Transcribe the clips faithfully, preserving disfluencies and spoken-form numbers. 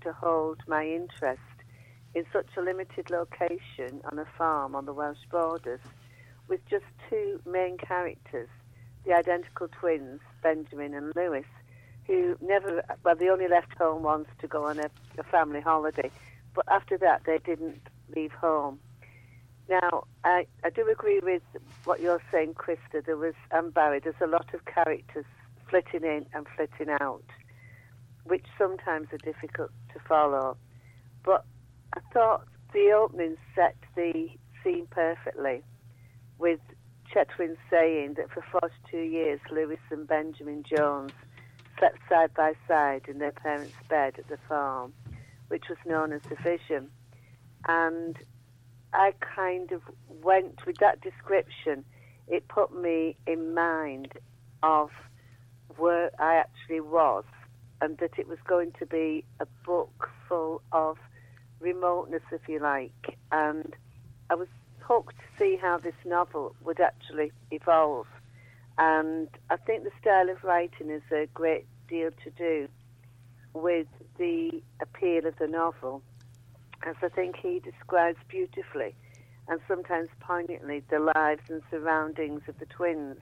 to hold my interest in such a limited location on a farm on the Welsh borders with just two main characters, the identical twins, Benjamin and Lewis, who never, well, they only left home once to go on a, a family holiday, but after that they didn't leave home. Now, I, I do agree with what you're saying, Krista. There was, and Barry, there's a lot of characters flitting in and flitting out, which sometimes are difficult to follow. But I thought the opening set the scene perfectly, with Chetwynd saying that for forty-two years Lewis and Benjamin Jones slept side by side in their parents' bed at the farm, which was known as the Vision. And I kind of went with that description. It put me in mind of where I actually was, and that it was going to be a book full of remoteness, if you like. And I was hooked to see how this novel would actually evolve. And I think the style of writing is a great deal to do with the appeal of the novel, as I think he describes beautifully and sometimes poignantly the lives and surroundings of the twins.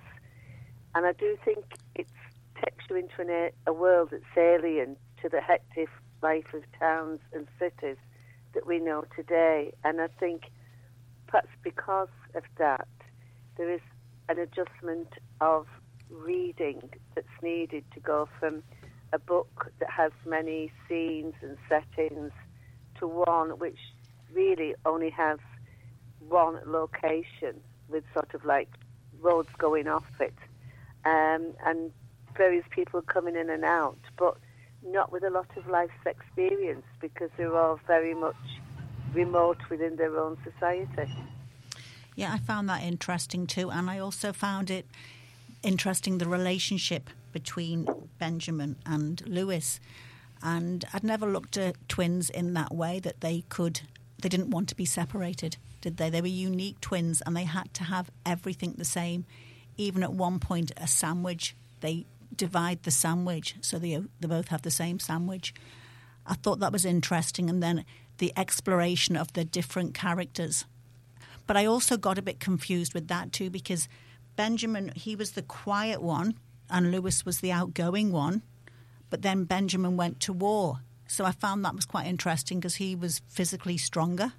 And I do think it takes you into an, a world that's alien to the hectic life of towns and cities that we know today. And I think perhaps because of that, there is an adjustment of reading that's needed to go from a book that has many scenes and settings to one which really only has one location with sort of like roads going off it, um, and various people coming in and out, but not with a lot of life's experience, because they're all very much remote within their own society. Yeah, I found that interesting too, and I also found it interesting, the relationship between Benjamin and Lewis. And I'd never looked at twins in that way, that they could, they didn't want to be separated, did they? They were unique twins, and they had to have everything the same. Even at one point, a sandwich, they divide the sandwich, so they, they both have the same sandwich. I thought that was interesting, and then the exploration of the different characters. But I also got a bit confused with that too, because Benjamin, he was the quiet one, and Lewis was the outgoing one. But then Benjamin went to war. So I found that was quite interesting, because he was physically stronger.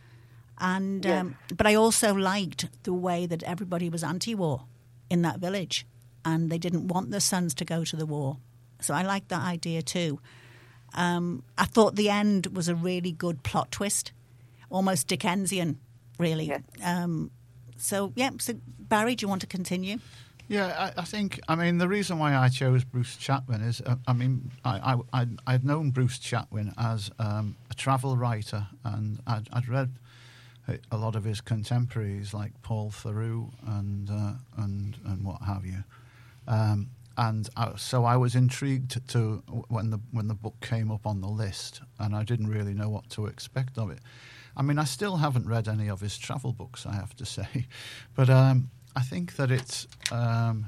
And yes. um, But I also liked the way that everybody was anti-war in that village, and they didn't want their sons to go to the war. So I liked that idea too. Um, I thought the end was a really good plot twist, almost Dickensian, really. Yes. Um, so, yeah, so Barry, do you want to continue? Yeah, I, I think, I mean, the reason why I chose Bruce Chatwin is, uh, I mean, I, I, I'd, I'd known Bruce Chatwin as um, a travel writer, and I'd, I'd read a lot of his contemporaries like Paul Theroux and uh, and and what have you. Um, and I, so I was intrigued to when the when the book came up on the list, and I didn't really know what to expect of it. I mean, I still haven't read any of his travel books, I have to say, but um, I think that it's. Um,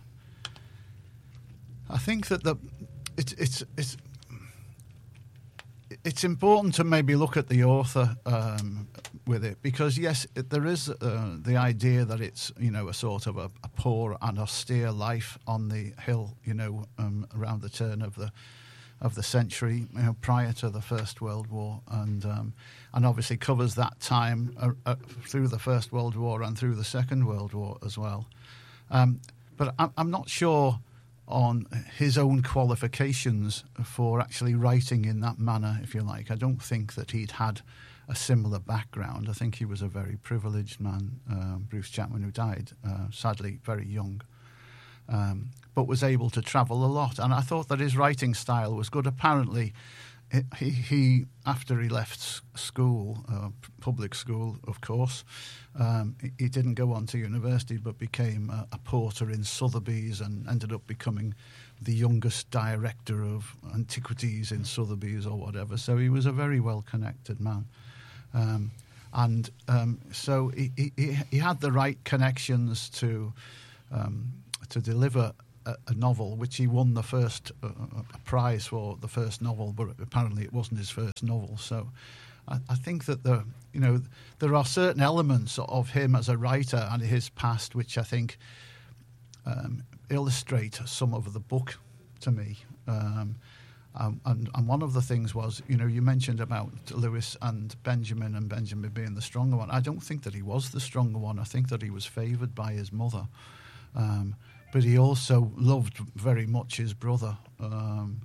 I think that the it's it's it's it's important to maybe look at the author um, with it, because yes, it, there is uh, the idea that it's, you know, a sort of a, a poor and austere life on the hill, you know, um, around the turn of the of the century, you know, prior to the First World War, and um, and obviously covers that time uh, uh, through the First World War and through the Second World War as well. Um, but I'm, I'm not sure on his own qualifications for actually writing in that manner, if you like. I don't think that he'd had a similar background. I think he was a very privileged man, uh, Bruce Chatwin, who died, uh, sadly, very young, um, but was able to travel a lot. And I thought that his writing style was good. Apparently, he, he after he left school, uh, public school, of course, um, he, he didn't go on to university, but became a, a porter in Sotheby's and ended up becoming the youngest director of antiquities in Sotheby's or whatever. So he was a very well-connected man. Um, and um, so he, he, he had the right connections to um, to deliver a, a novel, which he won the first uh, a prize for the first novel, but apparently it wasn't his first novel. So I, I think that the you know there are certain elements of him as a writer and his past which I think um, illustrate some of the book to me. Um, Um, and, and one of the things was, you know, you mentioned about Lewis and Benjamin and Benjamin being the stronger one. I don't think that he was the stronger one. I think that he was favoured by his mother. Um, but he also loved very much his brother. Um,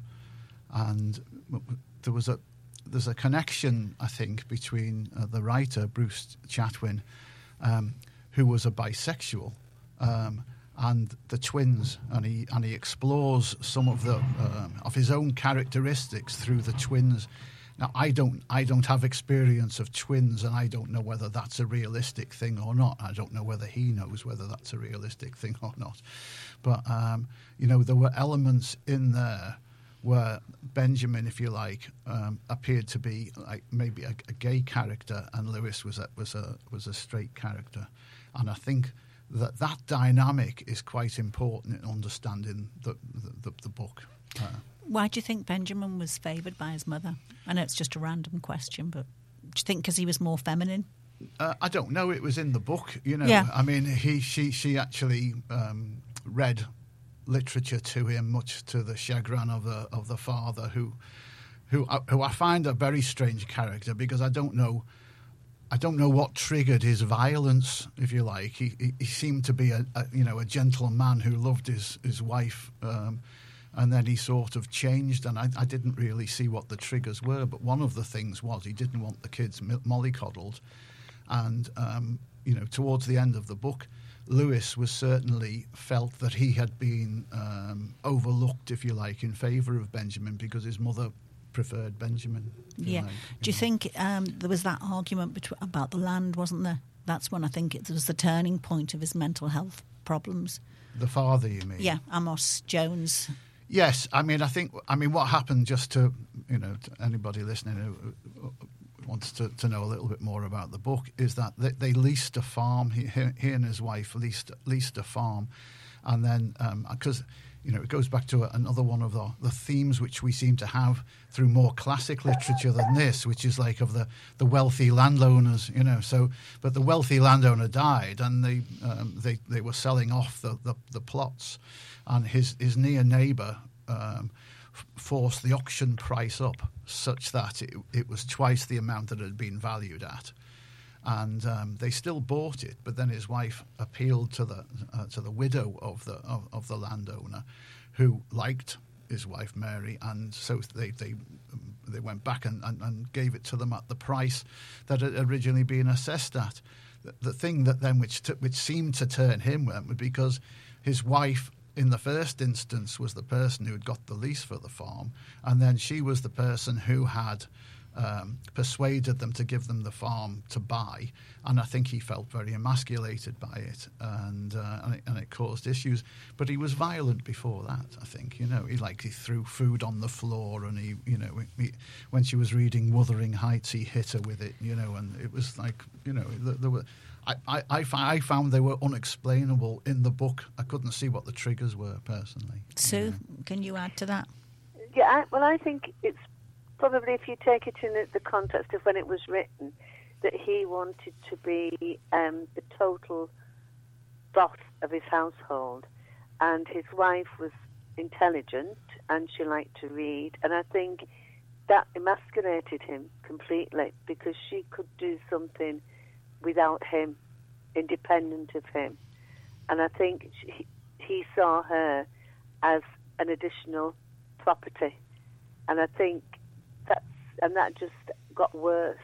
and there was a there's a connection, I think, between uh, the writer, Bruce Chatwin, um, who was a bisexual, um, and the twins, and he and he explores some of the um, of his own characteristics through the twins. Now, I don't I don't have experience of twins, and I don't know whether that's a realistic thing or not. I don't know whether he knows whether that's a realistic thing or not. But um, you know, there were elements in there where Benjamin, if you like, um, appeared to be like maybe a, a gay character, and Lewis was a was a was a straight character, and I think that that dynamic is quite important in understanding the the, the, the book. Uh, Why do you think Benjamin was favoured by his mother? I know it's just a random question, but do you think because he was more feminine? Uh, I don't know. It was in the book, you know. Yeah. I mean, he she she actually um, read literature to him, much to the chagrin of the of the father, who who who I find a very strange character, because I don't know. I don't know what triggered his violence, if you like. He he, he seemed to be a, a you know a gentle man who loved his his wife, um, and then he sort of changed. And I, I didn't really see what the triggers were. But one of the things was he didn't want the kids mollycoddled, and um, you know towards the end of the book, Lewis was certainly felt that he had been um, overlooked, if you like, in favour of Benjamin because his mother preferred Benjamin. Yeah. Like, Do you know. think um, there was that argument between, about the land, wasn't there? That's when I think it was the turning point of his mental health problems. The father, you mean? Yeah, Amos Jones. Yes, I mean, I think, I mean, what happened, just to, you know, to anybody listening who wants to, to know a little bit more about the book, is that they, they leased a farm. He, he and his wife leased leased a farm, and then because. Um, You know, it goes back to another one of the, the themes which we seem to have through more classic literature than this, which is like of the, the wealthy landowners, you know. So, but the wealthy landowner died, and they um, they they were selling off the, the, the plots, and his his near neighbour um, f- forced the auction price up such that it, it was twice the amount that it had been valued at. And um, they still bought it, but then his wife appealed to the uh, to the widow of the of, of the landowner, who liked his wife Mary, and so they they they went back and, and, and gave it to them at the price that had originally been assessed at. The, the thing that then which t- which seemed to turn him was because his wife, in the first instance, was the person who had got the lease for the farm, and then she was the person who had. Um, persuaded them to give them the farm to buy, and I think he felt very emasculated by it, and uh, and, it and it caused issues. But he was violent before that. I think, you know, he like he threw food on the floor, and he, you know, he, when she was reading Wuthering Heights, he hit her with it, you know, and it was like, you know, there were. I, I, I found they were unexplainable in the book. I couldn't see what the triggers were personally. Sue, yeah. Can you add to that? Yeah, I, well, I think it's. Probably, if you take it in the context of when it was written, that he wanted to be um, the total boss of his household, and his wife was intelligent and she liked to read, and I think that emasculated him completely because she could do something without him, independent of him, and I think she, he saw her as an additional property, and I think. That's, and that just got worse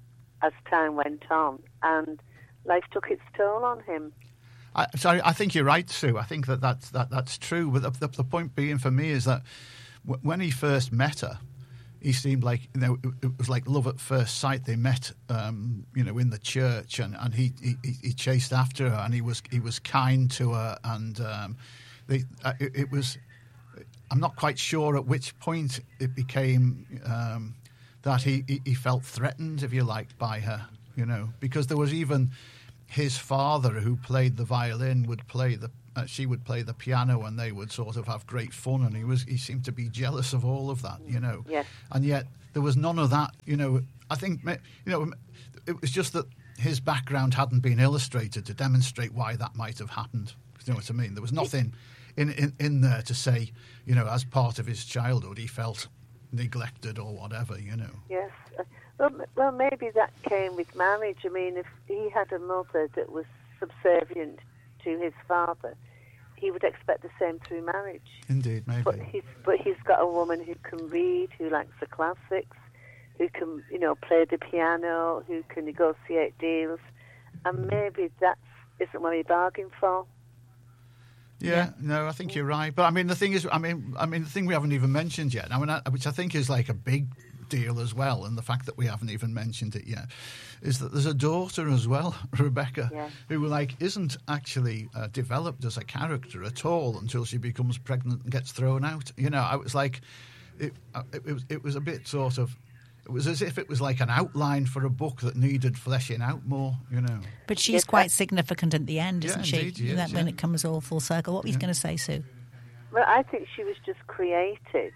as time went on, and life took its toll on him. I, so I think you're right, Sue. I think that that's, that, that's true. But the, the, the point being for me is that w- when he first met her, he seemed like, you know, it, it was like love at first sight. They met, um, you know, in the church, and, and he, he he chased after her, and he was he was kind to her, and um, they uh, it, it was. I'm not quite sure at which point it became um, that he, he, he felt threatened, if you like, by her, you know, because there was even his father who played the violin would play the uh, she would play the piano, and they would sort of have great fun. And he was he seemed to be jealous of all of that, you know. Yes. And yet there was none of that, you know. I think, you know, it was just that his background hadn't been illustrated to demonstrate why that might have happened. You know what I mean? There was nothing in, in, in there to say, you know, as part of his childhood, he felt neglected or whatever, you know. Yes. Well, well, maybe that came with marriage. I mean, if he had a mother that was subservient to his father, he would expect the same through marriage. Indeed, maybe. But he's, but he's got a woman who can read, who likes the classics, who can, you know, play the piano, who can negotiate deals, and maybe that isn't what he bargained for. Yeah, yeah, no, I think you're right. But I mean, the thing is, I mean, I mean, the thing we haven't even mentioned yet, I mean, I, which I think is like a big deal as well, and the fact that we haven't even mentioned it yet, is that there's a daughter as well, Rebecca, yeah. who like isn't actually uh, developed as a character at all until she becomes pregnant and gets thrown out. You know, I was like, it, it, it was, it was a bit sort of. It was as if it was like an outline for a book that needed fleshing out more, you know. But she's quite significant at the end, isn't yeah, she? Indeed, yes, that yeah. When it comes all full circle. What were you yeah. going to say, Sue? Well, I think she was just created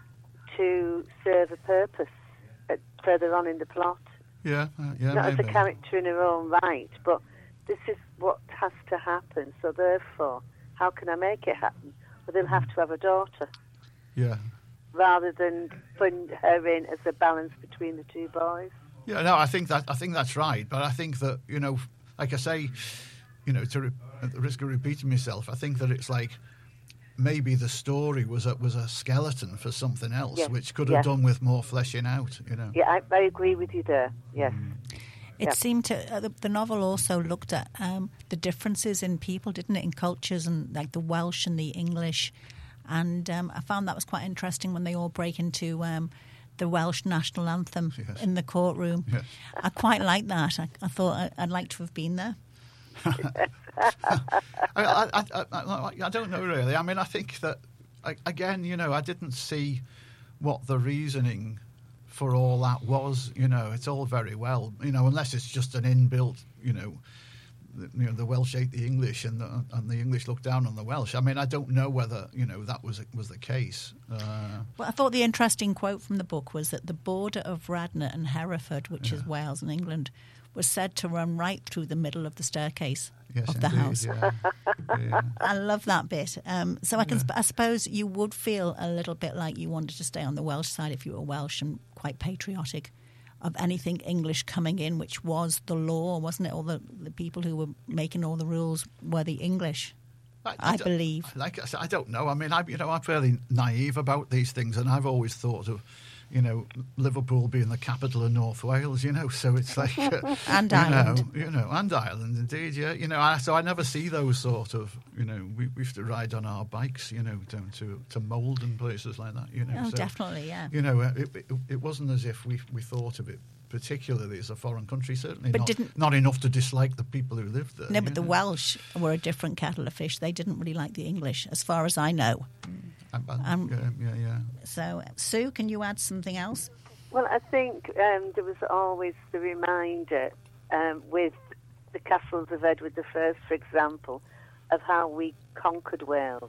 to serve a purpose at, further on in the plot. Yeah, uh, yeah. Not maybe. as a character in her own right, but this is what has to happen. So therefore, how can I make it happen? Well, they'll have to have a daughter. Yeah. Rather than putting her in as a balance between the two boys. Yeah, no, I think that I think that's right. But I think that, you know, like I say, you know, to re- at the risk of repeating myself, I think that it's like maybe the story was a was a skeleton for something else, yes. which could have yes. done with more fleshing out. You know. Yeah, I, I agree with you there. Yes. Mm. It yeah. seemed to uh, the, the novel also looked at um, the differences in people, didn't it, in cultures, and like the Welsh and the English. And um, I found that was quite interesting when they all break into um, the Welsh national anthem yes. in the courtroom. Yes. I quite liked that. I, I thought I, I'd like to have been there. I, I, I, I, I don't know really. I mean, I think that, again, you know, I didn't see what the reasoning for all that was. You know, it's all very well, you know, unless it's just an inbuilt, you know, the, you know, the Welsh ate the English and the, and the English looked down on the Welsh. I mean, I don't know whether, you know, that was was the case. Uh, well, I thought the interesting quote from the book was that the border of Radnor and Hereford, which yeah. is Wales and England, was said to run right through the middle of the staircase yes, of the indeed, house. Yeah. yeah. I love that bit. Um, so I can, Yeah. sp- I suppose you would feel a little bit like you wanted to stay on the Welsh side if you were Welsh and quite patriotic of anything English coming in, which was the law, wasn't it? All the, the people who were making all the rules were the English, I, I, I believe. Like I said, I don't know. I mean, I you know, I'm fairly naive about these things, and I've always thought of, you know, Liverpool being the capital of North Wales, you know, so it's like... Uh, and you Ireland. Know, you know, and Ireland, indeed, yeah. You know, I, so I never see those sort of, you know, we, we have to ride on our bikes, you know, down to, to Mould and places like that, you know. Oh, so, definitely, yeah. You know, it, it, it wasn't as if we we thought of it particularly as a foreign country, certainly but not, didn't, not enough to dislike the people who lived there. No, but the know? Welsh were a different kettle of fish. They didn't really like the English, as far as I know. I, I, Um, yeah, yeah, yeah. So, Sue, can you add something else? Well, I think um, there was always the reminder um, with the castles of Edward the First, for example, of how we conquered Wales.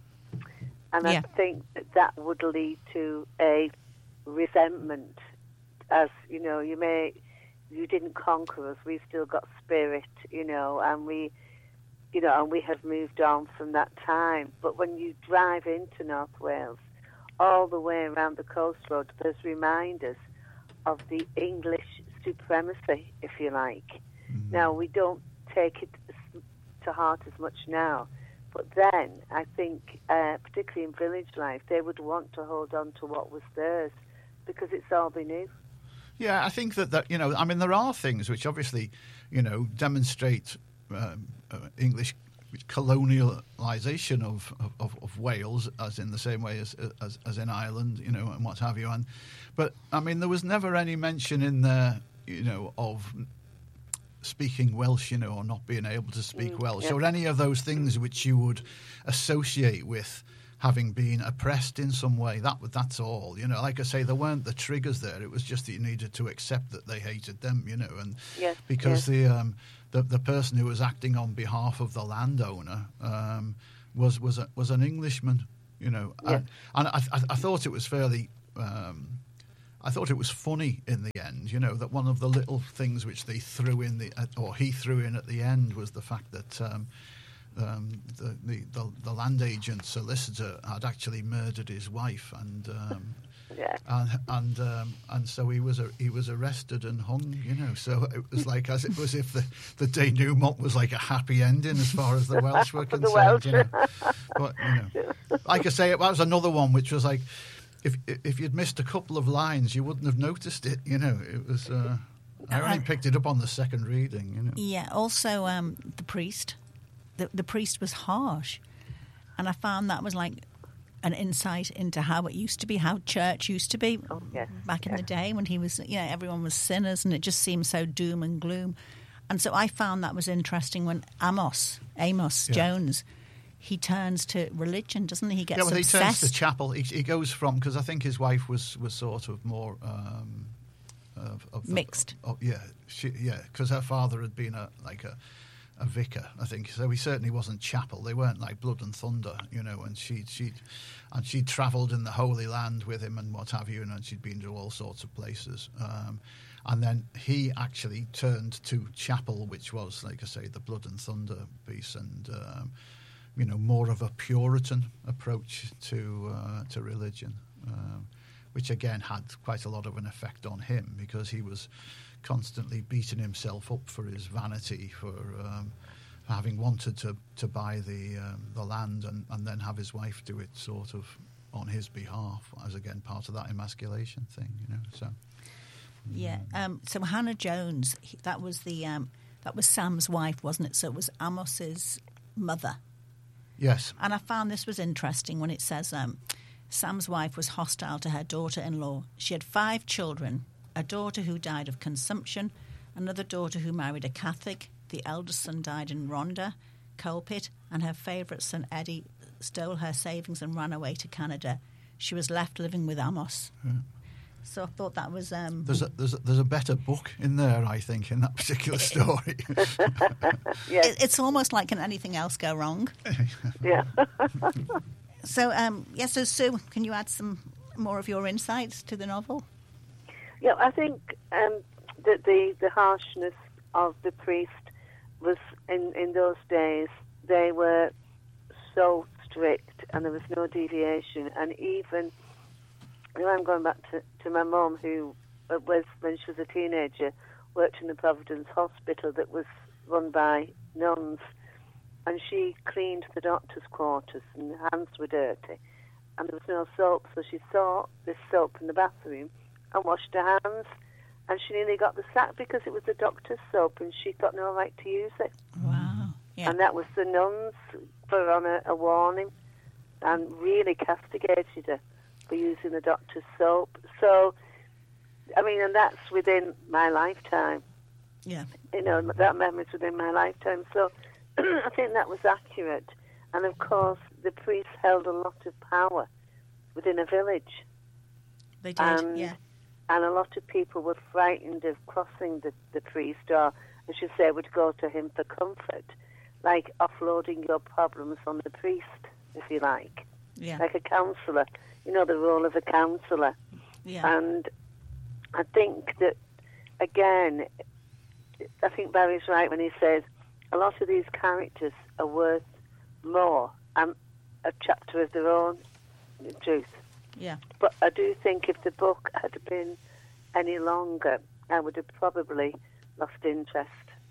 And Yeah. I think that that would lead to a resentment, as, you know, you may, you didn't conquer us, we've still got spirit, you know, and we, you know, and we have moved on from that time. But when you drive into North Wales, all the way around the coast road, there's reminders of the English supremacy, if you like. Mm-hmm. Now, we don't take it to heart as much now, but then I think, uh, particularly in village life, they would want to hold on to what was theirs because it's all they knew. Yeah, I think that, that, you know, I mean, there are things which obviously, you know, demonstrate um, uh, English colonialisation of, of, of Wales, as in the same way as, as as in Ireland, you know, and what have you. And but I mean, there was never any mention in there, you know, of speaking Welsh, you know, or not being able to speak Mm, Welsh, yeah. or any of those things which you would associate with having been oppressed in some way. That that's all, you know. Like I say, there weren't the triggers there. It was just that you needed to accept that they hated them, you know, and Yes, because yes. the um, the the person who was acting on behalf of the landowner um, was was a, was an Englishman, you know, Yeah. and, and I, I, I thought it was fairly. Um, I thought it was funny in the end, you know, that one of the little things which they threw in the, or he threw in at the end, was the fact that um, um, the, the, the the land agent solicitor had actually murdered his wife, and um, Yeah. and and um, and so he was he was arrested and hung, you know. So it was like as it was if the the denouement was like a happy ending as far as the Welsh were For concerned. the Welsh. You know? But you know, like I say, that was another one which was like, if if you'd missed a couple of lines, you wouldn't have noticed it. You know, it was. Uh, I only picked it up on the second reading. You know. Yeah. Also, um, the priest. The the priest was harsh, and I found that was like an insight into how it used to be, how church used to be Oh, yes, back in yes. the day when he was, you know, everyone was sinners, and it just seemed so doom and gloom. And so I found that was interesting when Amos, Amos Yeah. Jones, he turns to religion, doesn't he? He gets Yeah, well, he obsessed. turns to chapel. He, he goes from, because I think his wife was, was sort of more um, of, of the- Mixed. Oh, yeah, she, yeah, because her father had been a like a, a vicar, I think. So he certainly wasn't chapel. They weren't like blood and thunder, you know. And she she and she travelled in the Holy Land with him and what have you, and she'd been to all sorts of places. Um, and then he actually turned to chapel, which was, like I say, the blood and thunder piece, and um, you know, more of a Puritan approach to uh, to religion, um, which again had quite a lot of an effect on him, because he was constantly beating himself up for his vanity, for um, having wanted to, to buy the um, the land and, and then have his wife do it sort of on his behalf, as again part of that emasculation thing, you know. So Yeah. Um, so Hannah Jones, he- that was the um, that was Sam's wife, wasn't it? So it was Amos's mother. yes, And I found this was interesting when it says um, Sam's wife was hostile to her daughter-in-law. She had five children, a daughter who died of consumption, another daughter who married a Catholic, the eldest son died in Rhondda, coal pit, and her favourite son Eddie stole her savings and ran away to Canada. She was left living with Amos. So I thought that was... Um, there's a, there's a, there's a better book in there, I think, in that particular story. Yes. it, it's almost like, can anything else go wrong? Yeah. So, um, yes, so Sue, can you add some more of your insights to the novel? Yeah, I think um, that the, the harshness of the priest was, in, in those days, they were so strict and there was no deviation. And even, you know, I'm going back to, to my mum, who uh, was, when she was a teenager, worked in the Providence Hospital that was run by nuns. And she cleaned the doctor's quarters and her hands were dirty. And there was no soap, so she saw this soap in the bathroom and washed her hands, and she nearly got the sack because it was the doctor's soap and she got no right to use it. Wow. Yeah. And that was the nuns put her on a, a warning and really castigated her for using the doctor's soap. So, I mean, and that's within my lifetime. Yeah. You know, that memory's within my lifetime. So I think that was accurate. And of course, the priests held a lot of power within a village. They did, And, yeah. and a lot of people were frightened of crossing the, the priest, or I should say would go to him for comfort, like offloading your problems on the priest, if you like, Yeah. like a counsellor, you know, the role of a counsellor. Yeah. And I think that, again, I think Barry's right when he says a lot of these characters are worth more and a chapter of their own truth. Yeah. But I do think if the book had been any longer, I would have probably lost interest.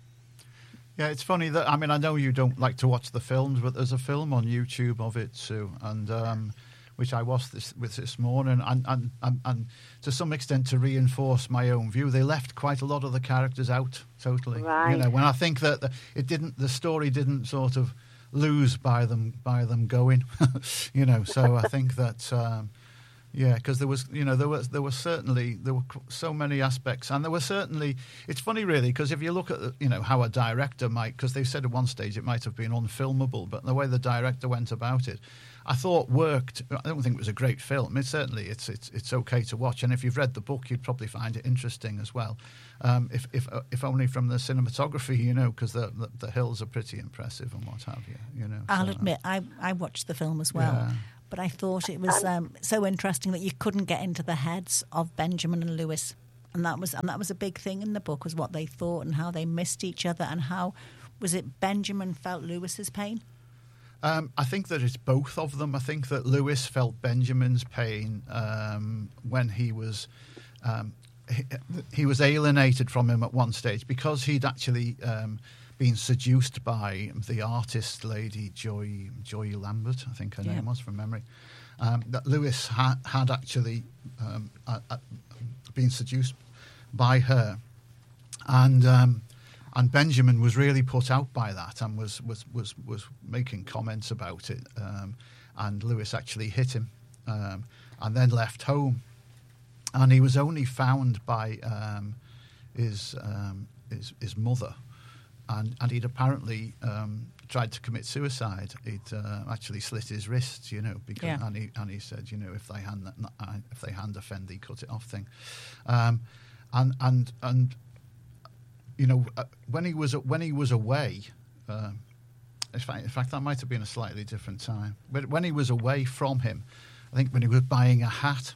Yeah, it's funny that, I mean, I know you don't like to watch the films, but there's a film on YouTube of it, Sue, and um, which I watched this with this morning, and, and, and, and to some extent to reinforce my own view, they left quite a lot of the characters out totally. Right. You know, when I think that the, it didn't, the story didn't sort of lose by them by them going, you know. So I think that. Um, Yeah, because there was, you know, there was there was certainly there were so many aspects, and there were certainly. It's funny, really, because if you look at, the, you know, how a director might, because they said at one stage it might have been unfilmable, but the way the director went about it, I thought worked. I don't think it was a great film. It certainly it's it's it's okay to watch, and if you've read the book, you'd probably find it interesting as well. Um, if if uh, if only from the cinematography, you know, because the, the the hills are pretty impressive and what have you. You know, I'll so, admit, I I watched the film as well. Yeah. But I thought it was um, so interesting that you couldn't get into the heads of Benjamin and Lewis, and that was and that was a big thing in the book, was what they thought and how they missed each other, and how was it Benjamin felt Lewis's pain. Um, I think that it's both of them. I think that Lewis felt Benjamin's pain um, when he was um, he, he was alienated from him at one stage because he'd actually. Um, been seduced by the artist lady Joy Joy Lambert, I think her yeah. name was from memory. Um, that Lewis ha- had actually um, uh, uh, been seduced by her, and um, and Benjamin was really put out by that and was was was, was making comments about it. Um, and Lewis actually hit him, um, and then left home, and he was only found by um, his, um, his his mother. And, and he'd apparently um, tried to commit suicide. He'd uh, actually slit his wrists, you know, because yeah. and he and he said, you know, if they hand that, if they hand offend, he cut it off thing. Um, and and and you know, when he was when he was away, um, in fact, in fact, that might have been a slightly different time. But when he was away from him, I think when he was buying a hat,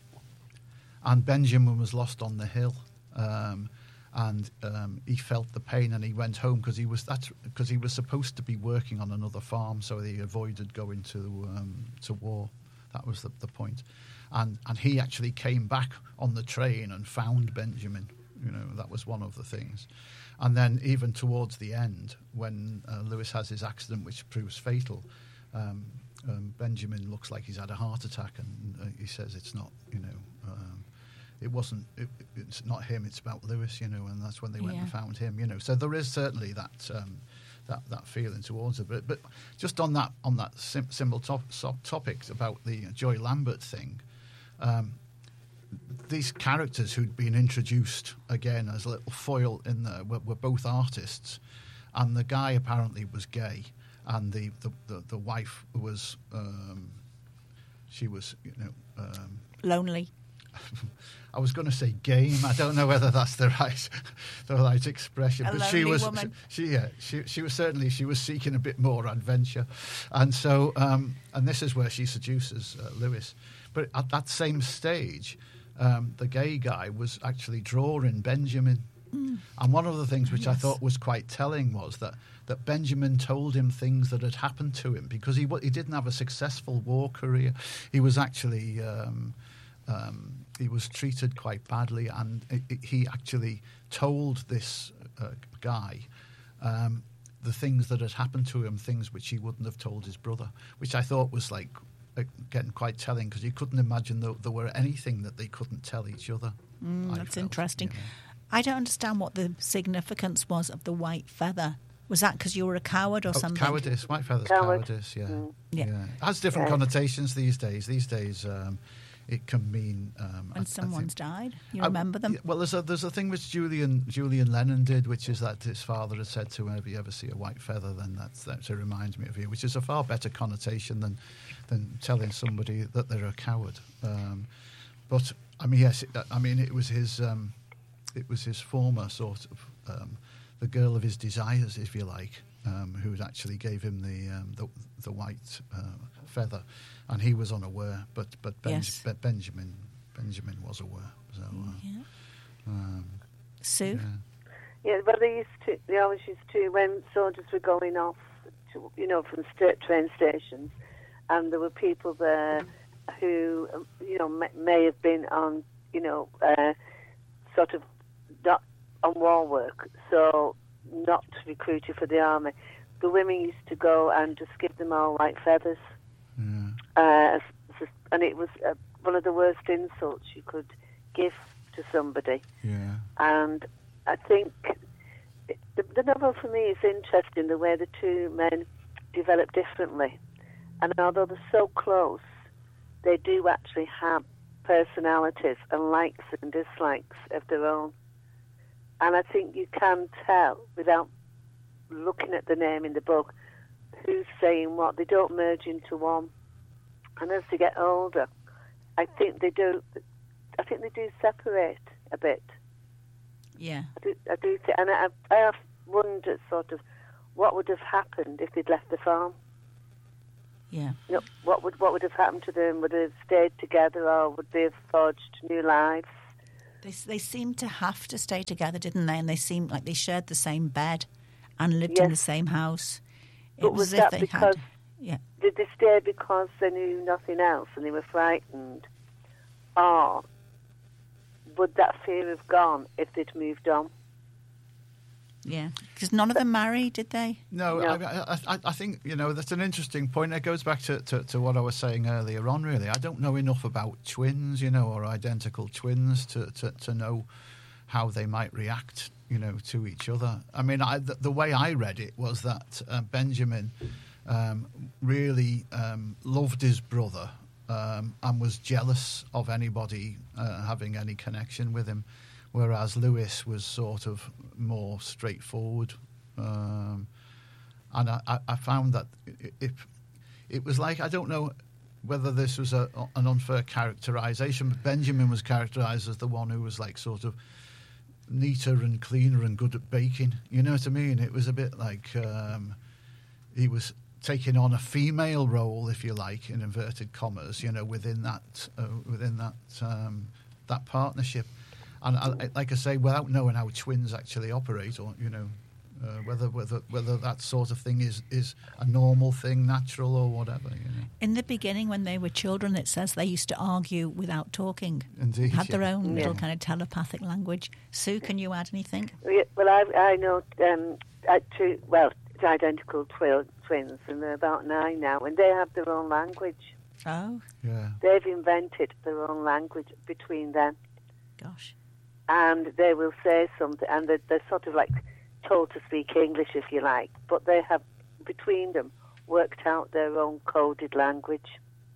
and Benjamin was lost on the hill. Um, And um, he felt the pain, and he went home because he was that's because he was supposed to be working on another farm, so he avoided going to um, to war. That was the, the point. And and he actually came back on the train and found Benjamin. You know, that was one of the things. And then even towards the end, when uh, Lewis has his accident, which proves fatal, um, um, Benjamin looks like he's had a heart attack, and uh, he says it's not, you know. Um, It wasn't. It, it's not him. It's about Lewis, you know, and that's when they went yeah. and found him, you know. So there is certainly that um, that that feeling towards it. But but just on that on that sim- simple top, so topic about the Joy Lambert thing, um, these characters who'd been introduced again as a little foil in there were, were both artists, and the guy apparently was gay, and the the the, the wife was um, she was you know um, lonely. I was going to say game. I don't know whether that's the right, the right expression. A but lonely she was, woman. she, yeah, she, she was certainly she was seeking a bit more adventure, and so, um, and this is where she seduces uh, Lewis. But at that same stage, um, the gay guy was actually drawing Benjamin, mm. and one of the things which yes. I thought was quite telling was that that Benjamin told him things that had happened to him because he he didn't have a successful war career. He was actually. Um, Um, he was treated quite badly, and it, it, he actually told this uh, guy um, the things that had happened to him, things which he wouldn't have told his brother, which I thought was like uh, getting quite telling because you couldn't imagine that there were anything that they couldn't tell each other. Mm, that's felt, interesting. You know. I don't understand what the significance was of the white feather. Was that because you were a coward or oh, something? Cowardice, white feather's Coward. cowardice, yeah. Mm. Yeah. yeah. It has different Yeah. connotations these days. These days... Um, It can mean um, when I, someone's I think, died. You I, remember them? Yeah, well, there's a there's a thing which Julian Julian Lennon did, which is that his father had said to him, "If you ever see a white feather, then that's that reminds me of you," which is a far better connotation than than telling somebody that they're a coward. Um, but I mean, yes, it, I mean it was his um, it was his former sort of um, the girl of his desires, if you like, um, who actually gave him the um, the, the white uh, feather. And he was unaware, but but ben- yes. Be- Benjamin Benjamin was aware. So, uh, yeah. um, Sue? yeah. Yeah, well, they used to. They always used to when soldiers were going off, to, you know, from st- train stations, and there were people there who, um, you know, may, may have been on, you know, uh, sort of not on war work, so not recruited for the army. The women used to go and just give them all white feathers. Yeah. Uh, and it was uh, one of the worst insults you could give to somebody. Yeah. And I think it, the, the novel for me is interesting, the way the two men develop differently. And although they're so close, they do actually have personalities and likes and dislikes of their own. And I think you can tell, without looking at the name in the book, who's saying what. They don't merge into one. And as they get older, I think they do. I think they do separate a bit. Yeah. I do. I do th- and I, I have wondered, sort of, what would have happened if they'd left the farm. Yeah. You know, what would what would have happened to them? Would they have stayed together, or would they have forged new lives? They they seemed to have to stay together, didn't they? And they seemed like they shared the same bed and lived in Yes. the same house. It But was, was as if that they because had. Yeah. did they stay because they knew nothing else and they were frightened, or would that fear have gone if they'd moved on? Yeah. Because none of them married, did they? No, No. I, I, I think, you know, that's an interesting point. It goes back to, to, to what I was saying earlier on, really. I don't know enough about twins, you know, or identical twins to, to, to know how they might react, you know, to each other. I mean, I, the, the way I read it was that uh, Benjamin um, really um, loved his brother um, and was jealous of anybody uh, having any connection with him, whereas Lewis was sort of more straightforward. Um, and I, I- I found that it, it, it was like, I don't know whether this was a, an unfair characterization, but Benjamin was characterized as the one who was like sort of neater and cleaner and good at baking. You know what I mean? It was a bit like um, he was taking on a female role, if you like, in inverted commas, you know, within that uh, within that um, that partnership. And I, like I say, without knowing how twins actually operate, or you know, uh, whether whether whether that sort of thing is, is a normal thing, natural or whatever. You know. In the beginning, when they were children, it says they used to argue without talking. Indeed, Had their yeah. own Yeah. little kind of telepathic language. Sue, can you add anything? Yeah, well, I, I know um, uh, two, well, it's identical twi- twins, and they're about nine now, and they have their own language. Oh, Yeah. They've invented their own language between them, gosh. and they will say something, and they're, they're sort of like told to speak English, if you like, but they have, between them, worked out their own coded language.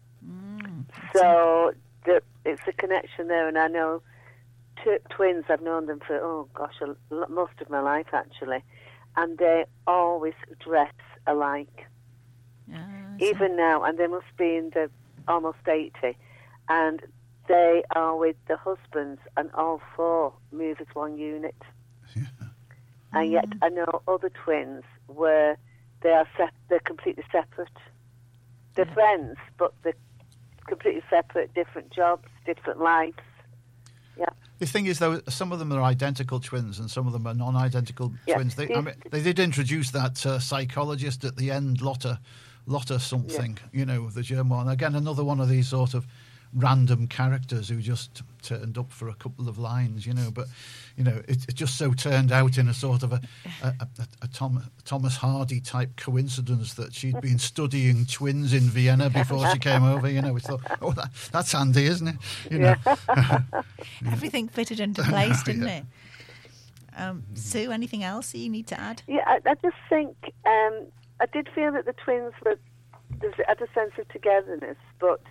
Mm, So the, it's a connection there, and I know t- twins, I've known them for, oh gosh, a, l- most of my life, actually, and they always dress alike. uh, so- Even now, and they must be in the almost eighty, and they are with the husbands, and all four move as one unit. Yeah. And yet, I know other twins where they are sep- they're completely separate. They're Yeah. friends, but they're completely separate, different jobs, different lives. Yeah. The thing is, though, some of them are identical twins and some of them are non-identical Yeah. twins. They, I mean, they did introduce that uh, psychologist at the end, Lotta, Lotta something, you know, the German one. Again, another one of these sort of random characters who just turned up for a couple of lines, you know. But, you know, it, it just so turned out in a sort of a, a, a, a Tom, Thomas Hardy type coincidence that she'd been studying twins in Vienna before she came over, you know. We thought, oh, that, that's handy, isn't it? You know. Everything fitted into place, didn't Yeah. it? Um, Sue, anything else that you need to add? Yeah, I, I just think um, I did feel that the twins were there's- had a sense of togetherness, but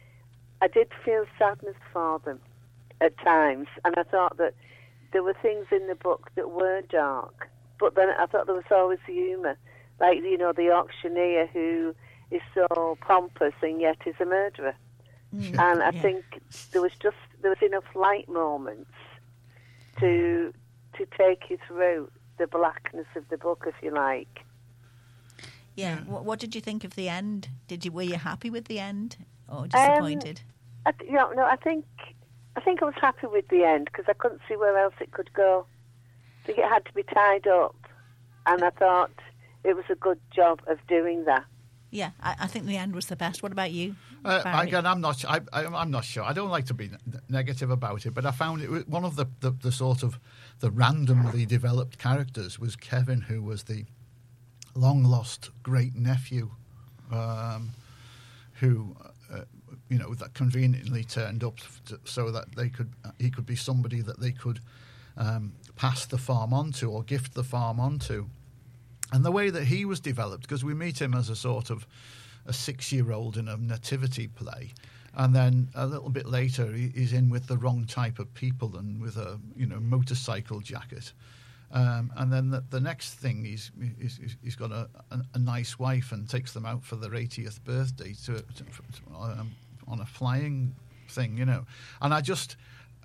I did feel sadness for them at times, and I thought that there were things in the book that were dark, but then I thought there was always humour, like, you know, the auctioneer who is so pompous and yet is a murderer. Mm, And I yeah. think there was just there was enough light moments to to take you through the blackness of the book, if you like. Yeah. What, what did you think of the end? Did you were you happy with the end or Um, disappointed? I, th- you know, no, I think I think I was happy with the end because I couldn't see where else it could go. I think it had to be tied up, and I thought it was a good job of doing that. Yeah, I, I think the end was the best. What about you, Uh, Barry? again, I'm not. I, I, I'm not sure. I don't like to be ne- negative about it, but I found it was one of the, the, the sort of the randomly developed characters was Kevin, who was the long lost great nephew, um, who uh, you know that conveniently turned up to, so that they could he could be somebody that they could um, pass the farm on to or gift the farm on to. And the way that he was developed, because we meet him as a sort of a six-year-old in a nativity play, and then a little bit later he, he's in with the wrong type of people and with a you know motorcycle jacket, Um, and then the, the next thing, he's he's, he's got a, a, a nice wife and takes them out for their eightieth birthday to, to, um, on a flying thing, you know. And I just,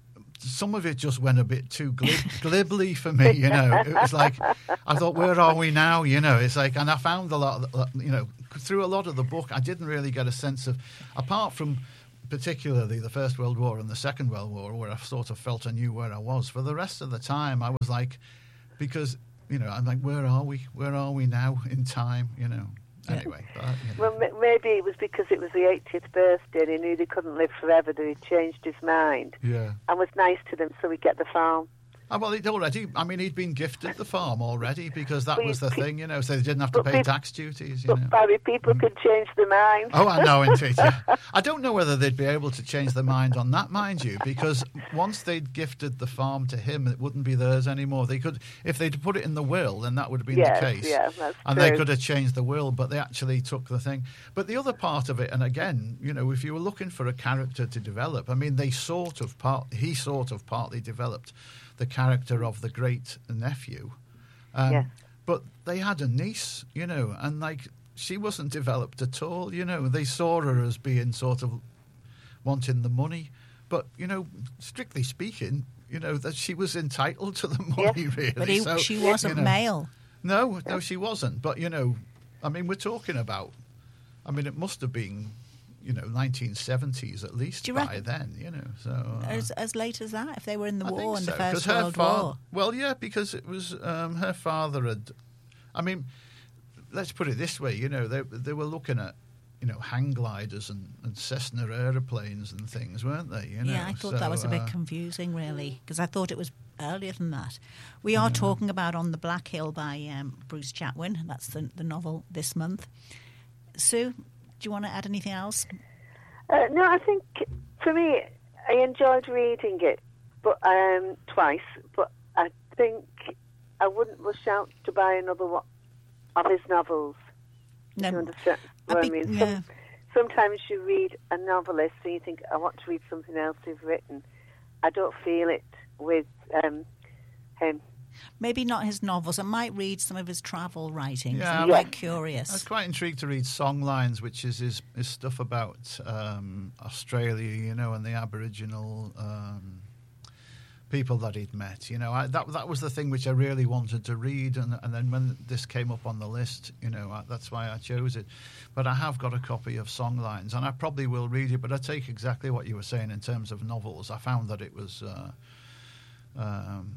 some of it just went a bit too glib, glibly for me, you know. It was like, I thought, where are we now, you know? It's like, and I found a lot, of, you know, through a lot of the book, I didn't really get a sense of, apart from particularly the First World War and the Second World War, where I sort of felt I knew where I was. For the rest of the time, I was like, because, you know, I'm like, where are we? Where are we now in time, you know? Anyway. But, you know. Well, m- maybe it was because it was the eightieth birthday and he knew they couldn't live forever that he changed his mind. Yeah. And was nice to them so he'd get the farm. Oh, well, he'd already, I mean, he'd been gifted the farm already because that But was the pe- thing, you know, so they didn't have to but pay pe- tax duties, you But know. Barry, people could change their minds. Oh, I know, indeed. Yeah. I don't know whether they'd be able to change their mind on that, mind you, because once they'd gifted the farm to him, it wouldn't be theirs anymore. They could, if they'd put it in the will, then that would have been Yes, the case. yeah, that's and true. they could have changed the will, but they actually took the thing. But the other part of it, and again, you know, if you were looking for a character to develop, I mean, they sort of part, he sort of partly developed the character of the great nephew. Um, Yes. But they had a niece, you know, and like she wasn't developed at all, you know. They saw her as being sort of wanting the money. But, you know, strictly speaking, you know, that she was entitled to the money, Yes. really. But he, So, she wasn't you know, male. No, no, she wasn't. But, you know, I mean, we're talking about, I mean, it must have been, you know, nineteen seventies at least Do you by reckon? then, you know. So uh, As, as late as that, if they were in the I war, think in so, the 'cause First her World fa- War. Well, yeah, because it was um, her father had. I mean, let's put it this way. You know, they they were looking at, you know, hang gliders and, and Cessna aeroplanes and things, weren't they? You know? Yeah, I thought So, that was a bit uh, confusing, really, because I thought it was earlier than that. We are talking about On the Black Hill by um, Bruce Chatwin. That's the, the novel this month. Sue, do you want to add anything else? Uh, no, I think for me, I enjoyed reading it, but um, twice. But I think I wouldn't rush out to buy another one of his novels. No, Do you understand I what I, think- mean? yeah. Some, sometimes you read a novelist and you think, I want to read something else he's written. I don't feel it with um, him. Maybe not his novels. I might read some of his travel writings. Yeah, I'm I- quite Yeah. curious. I was quite intrigued to read Songlines, which is his, his stuff about um, Australia, you know, and the Aboriginal um, people that he'd met. You know, I, that that was the thing which I really wanted to read, and, and then when this came up on the list, you know, I, that's why I chose it. But I have got a copy of Songlines, and I probably will read it, but I take exactly what you were saying in terms of novels. I found that it was... Uh, um,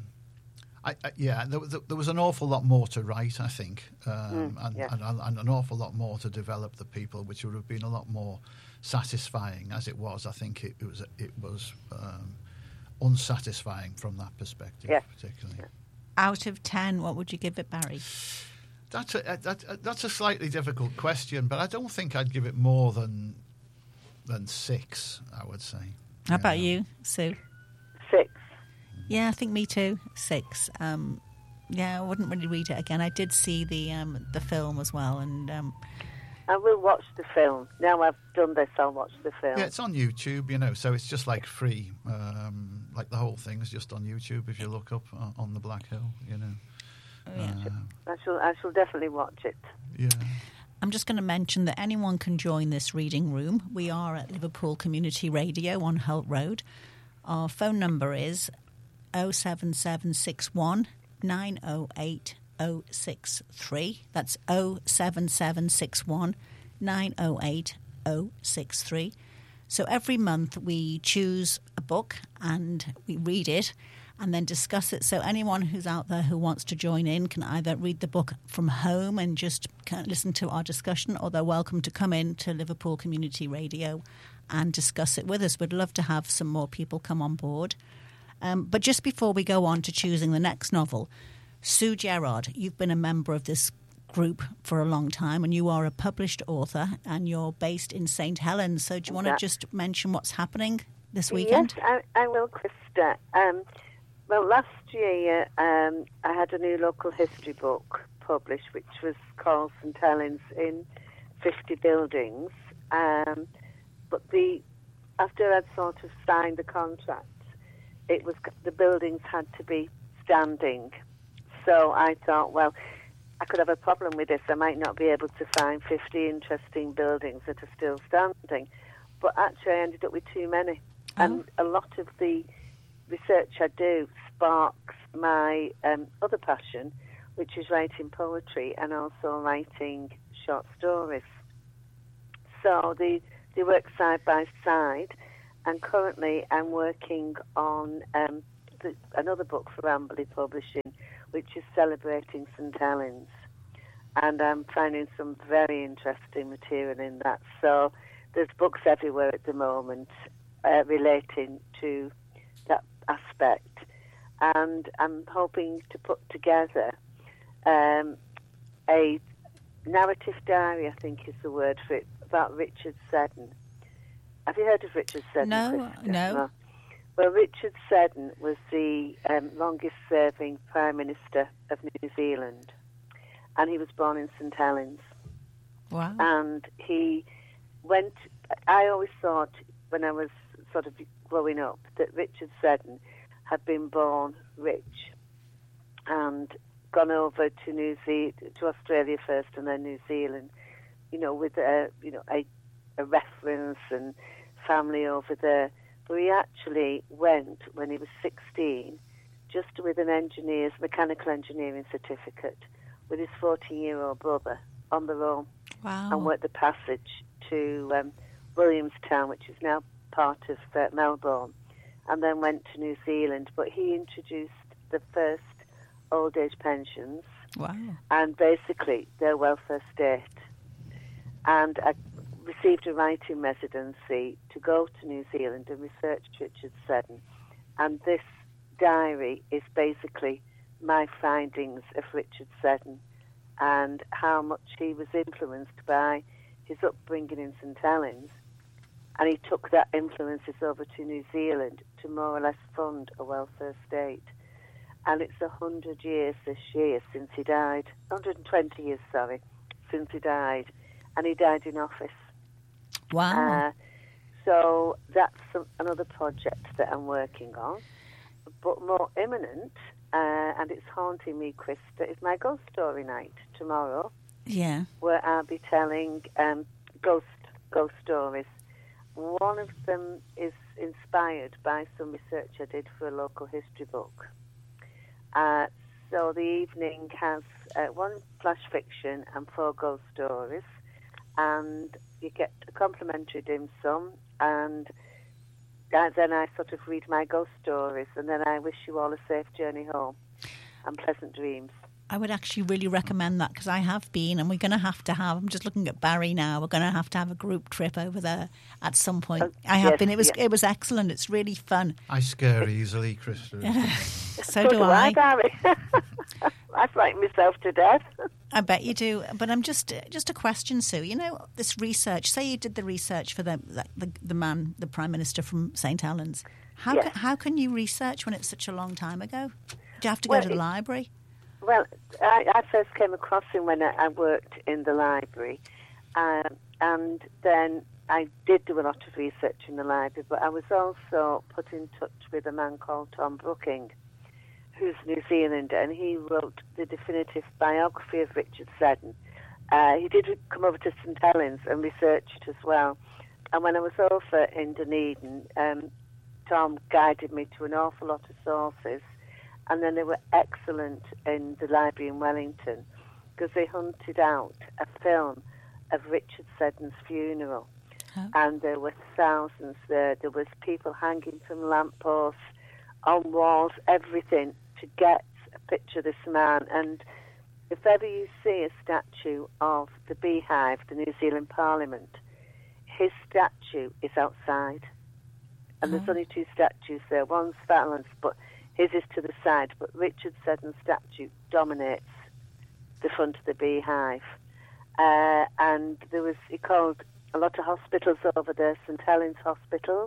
I, I, yeah, there, there was an awful lot more to write, I think, um, Mm, and, yeah. and, and an awful lot more to develop the people, which would have been a lot more satisfying. As it was, I think it, it was it was um, unsatisfying from that perspective, Yeah. particularly. Out of ten, what would you give it, Barry? That's a that, that's a slightly difficult question, but I don't think I'd give it more than than six. I would say. How about know. you, Sue? Six. Yeah, I think me too. Six. Um, yeah, I wouldn't really read it again. I did see the um, the film as well, and um, I will watch the film. Now I've done this, I'll watch the film. Yeah, it's on YouTube, you know, so it's just like free. Um, like the whole thing is just on YouTube if you look up uh, On the Black Hill, you know. oh, yeah. Uh, I shall, I shall definitely watch it. yeah. I'm just going to mention that anyone can join this reading room. We are at Liverpool Community Radio on Holt Road. Our phone number is oh seven seven six one nine oh eight oh six three. That's oh seven seven six one nine oh eight oh six three. So every month we choose a book and we read it and then discuss it. So anyone who's out there who wants to join in can either read the book from home and just kind of listen to our discussion, or they're welcome to come in to Liverpool Community Radio and discuss it with us. We'd love to have some more people come on board. Um, but just before we go on to choosing the next novel, Sue Gerard, you've been a member of this group for a long time, and you are a published author, and you're based in Saint Helens. So do you want to Yeah. just mention what's happening this weekend? Yes, I, I will, Krista. Um, well, last year um, I had a new local history book published, which was called Saint Helens in fifty Buildings. Um, but the after I'd sort of signed the contract, it was the buildings had to be standing. so I thought, well, I could have a problem with this. I might not be able to find fifty interesting buildings that are still standing. But actually, I ended up with too many. Oh. And a lot of the research I do sparks my um, other passion, which is writing poetry and also writing short stories. So they, they work side by side, and currently I'm working on um, the, another book for Amberley Publishing, which is celebrating Saint Helens. And I'm finding some very interesting material in that. So there's books everywhere at the moment uh, relating to that aspect. And I'm hoping to put together um, a narrative diary, I think is the word for it, about Richard Seddon. Have you heard of Richard Seddon? No, Krista? no. no. Well, Richard Seddon was the um, longest-serving Prime Minister of New Zealand, and he was born in Saint Helens. Wow. And he went... I always thought, when I was sort of growing up, that Richard Seddon had been born rich and gone over to New Ze- to Australia first and then New Zealand, you know, with a, you know, a, a reference and family over there. But he actually went when he was sixteen, just with an engineer's, mechanical engineering certificate, with his fourteen-year-old brother on their own. Wow. And worked the passage to um, Williamstown, which is now part of uh, Melbourne, and then went to New Zealand. But he introduced the first old age pensions. Wow. And basically their welfare state. And I received a writing residency to go to New Zealand and research Richard Seddon. And this diary is basically my findings of Richard Seddon and how much he was influenced by his upbringing in Saint Helens. And he took that influences over to New Zealand to more or less fund a welfare state. And it's a hundred years this year since he died. one hundred twenty years, sorry, since he died. And he died in office. Wow. Uh, so that's some, another project that I'm working on. But more imminent, uh, and it's haunting me, Krista, is my ghost story night tomorrow. Yeah. Where I'll be telling um, ghost ghost stories. One of them is inspired by some research I did for a local history book. Uh, so the evening has uh, one flash fiction and four ghost stories, and you get a complimentary dim sum, and uh, then I sort of read my ghost stories, and then I wish you all a safe journey home and pleasant dreams. I would actually really recommend that because I have been, and we're going to have to have, I'm just looking at Barry now, we're going to have to have a group trip over there at some point. Oh, I have yes, been. It was yes. it was excellent. It's really fun. I scare easily, Krista. So do do I. I, Barry. I frighten myself to death. I bet you do. But I'm just just a question, Sue. You know, this research, say you did the research for the the, the man, the Prime Minister from Saint Helens. How, Yes. can, how can you research when it's such a long time ago? Do you have to go Well, to the it- library? Well, I, I first came across him when I, I worked in the library, um, and then I did do a lot of research in the library, but I was also put in touch with a man called Tom Brooking, who's New Zealander, and he wrote the definitive biography of Richard Seddon. Uh, he did come over to Saint Helens and research it as well. And when I was over in Dunedin, um, Tom guided me to an awful lot of sources. And then they were excellent in the library in Wellington because they hunted out a film of Richard Seddon's funeral. Oh. And there were thousands there. There was people hanging from lampposts, on walls, everything to get a picture of this man. And if ever you see a statue of the Beehive, the New Zealand Parliament, his statue is outside. And there's Oh. only two statues there. One's Valence, but his is to the side, but Richard Seddon's statue dominates the front of the Beehive. Uh, and there was, he called a lot of hospitals over there, Saint Helens Hospitals.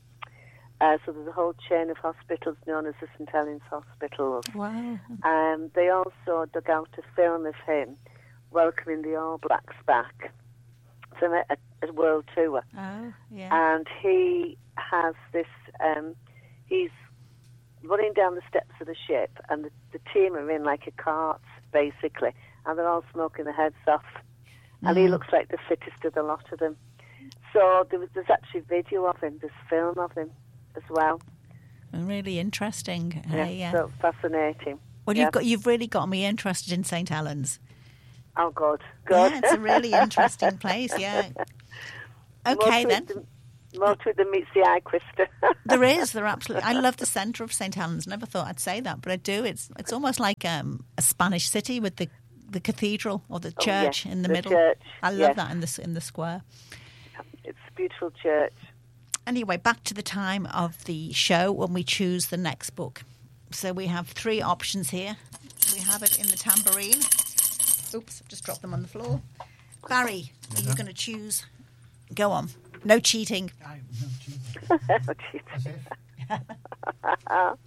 Uh, so there's a whole chain of hospitals known as the Saint Helens Hospitals. Wow. Um, they also dug out a film of him welcoming the All Blacks back from a, a, a world tour. Oh, yeah. And he has this, um, he's running down the steps of the ship, and the, the team are in like a cart, basically, and they're all smoking their heads off. And mm. he looks like the fittest of the lot of them. So there was, there's actually video of him, there's film of him as well. Really interesting. Yeah, hey, uh, so fascinating. Well, yeah. you've got you've really got me interested in Saint Helens. Oh, good, good. Yeah, it's a really interesting place. Yeah. Okay, more then. The, more to it than meets the eye, Krista. There is. There absolutely. I love the centre of Saint Helens. Never thought I'd say that, but I do. It's it's almost like um, a Spanish city with the the cathedral or the church oh, yes, in the, the middle. Church, I love yes. that in the in the square. It's a beautiful church. Anyway, back to the time of the show when we choose the next book. So we have three options here. We have it in the tambourine. Oops, I've just dropped them on the floor. Barry, are you going to choose? Go on. No cheating. I, no cheating. no cheating. As if.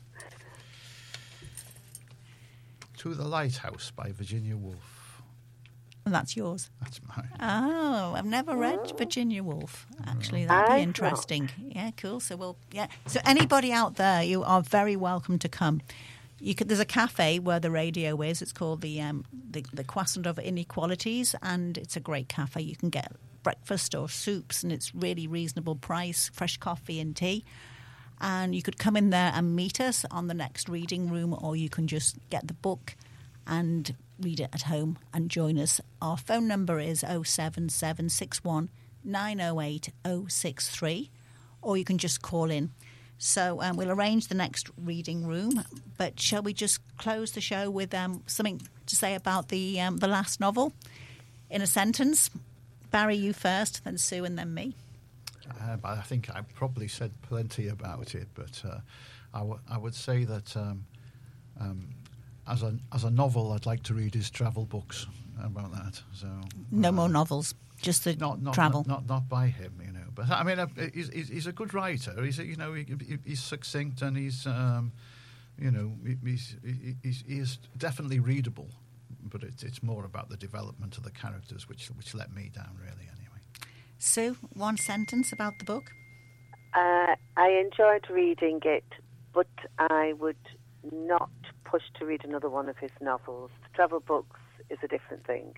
To the Lighthouse by Virginia Woolf. And that's yours. That's mine. Oh, I've never read Virginia Woolf. Actually, that'd be I've interesting. Not. Yeah, cool. So we'll yeah. So anybody out there, you are very welcome to come. You could, there's a cafe where the radio is. It's called the um, the, the Croissant of Inequalities, and it's a great cafe. You can get breakfast or soups, and it's really reasonable price, fresh coffee and tea. And you could come in there and meet us on the next reading room, or you can just get the book and read it at home and join us. Our phone number is oh seven seven six one nine oh eight oh six three, or you can just call in. So um, we'll arrange the next reading room, but shall we just close the show with um, something to say about the um, the last novel in a sentence? Barry, you first, then Sue, and then me. Uh, but I think I probably said plenty about it, but uh, I, w- I would say that um, um, as a as a novel, I'd like to read his travel books. How about that? So no uh, more novels, just the not, not, travel. Not, not not by him, you know. But I mean, uh, he's, he's he's a good writer. He's a, you know he, he's succinct and he's um, you know he's, he's he is definitely readable. But it's it's more about the development of the characters, which which let me down really. Anyway. Sue, one sentence about the book. Uh, I enjoyed reading it, but I would not push to read another one of his novels. The travel books is a different thing.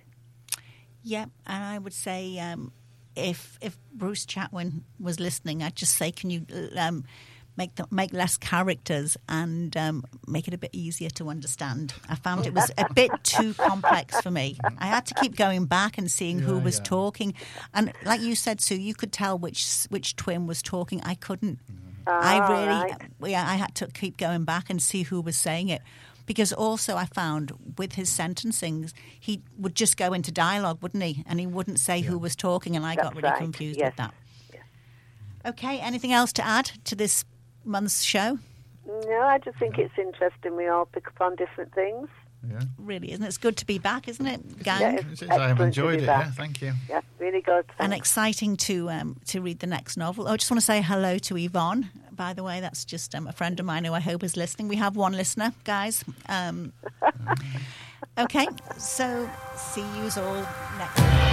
Yeah, and I would say um, if if Bruce Chatwin was listening, I'd just say, can you um, make the, make less characters and um, make it a bit easier to understand? I found it was a bit too complex for me. I had to keep going back and seeing yeah, who was yeah. talking. And like you said, Sue, you could tell which which twin was talking. I couldn't. Oh, I really, right. yeah, I had to keep going back and see who was saying it. Because also I found with his sentencings, he would just go into dialogue, wouldn't he? And he wouldn't say yeah. who was talking, and I That's got really right. confused yes. with that. Yes. Okay, anything else to add to this month's show? No, I just think it's interesting. We all pick up on different things. Yeah. Really, isn't it? It's good to be back, isn't it, gang? Yeah, It is. I have enjoyed it. Back. Yeah, thank you. Yeah, really good. Thanks. And exciting to um, to read the next novel. I just want to say hello to Yvonne. By the way, that's just um, a friend of mine who I hope is listening. We have one listener, guys. Um, okay, so see you all next week.